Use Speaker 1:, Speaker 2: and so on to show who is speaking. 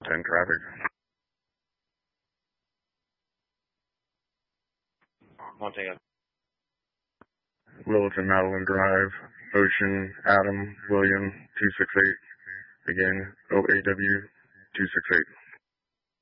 Speaker 1: 10 traffic.
Speaker 2: Montana.
Speaker 1: Littleton Madeline Drive, Ocean, Adam, William, 268. Again, OAW, 268.